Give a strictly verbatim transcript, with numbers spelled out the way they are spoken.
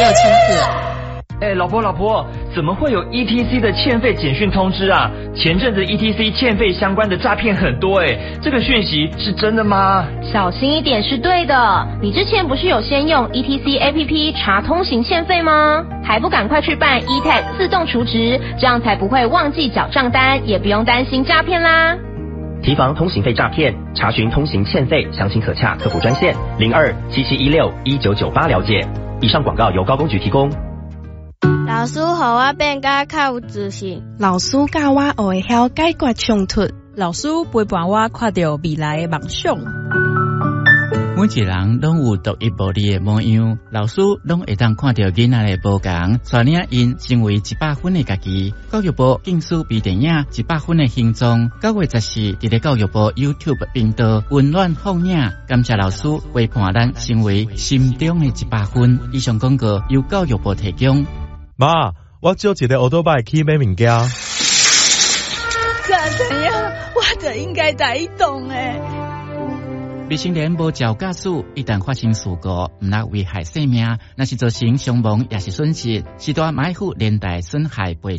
有亲子。 哎，老婆老婆，怎么会有 E T C 的欠费简讯通知啊？前阵子 E T C 欠费相关的诈骗很多哎，这个讯息是真的吗？ 小心一点是对的。你之前不是有先用 E T C A P P 查通行欠费吗？还不赶快去办 E T A G 自动储值，这样才不会忘记缴账单，也不用担心诈骗啦。 提防通行费诈骗，查询通行欠费，详情可洽客服专线零二七七一六一九九八了解。以上广告由高公局提供。 老师，互我变甲较有自信。 老师教我学会晓解决冲突。 老师陪伴我看到未来的梦想。 每一个人拢有独一无二的模样，老师拢会当看到囡仔的无同，带领因成为一百分的家己。教育部竞选微电影《一百分的形状》，九月十四伫咧教育部 YouTube 频道温暖放映，感谢老师陪伴咱成为心中的一百分。以上广告由教育部提供。 妈，我借一个奥多拜去买物件。 怎样？我就应该在动诶。 未成年无照驾驶，一旦发生事故，唔能危害生命，那是造成伤亡也是损失，是大埋伏连带损害赔